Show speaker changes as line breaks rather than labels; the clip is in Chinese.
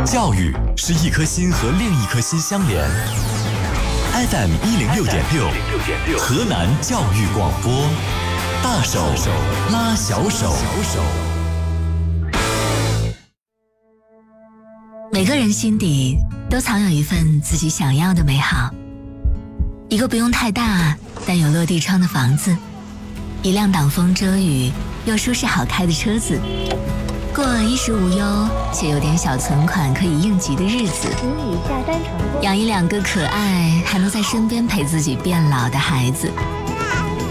教育是一颗心和另一颗心相连。FM 106.6，河南教育广播，大手拉小手。
每个人心底都藏有一份自己想要的美好，一个不用太大但有落地窗的房子，一辆挡风遮雨又舒适好开的车子，过衣食无忧且有点小存款可以应急的日子，养一两个可爱还能在身边陪自己变老的孩子。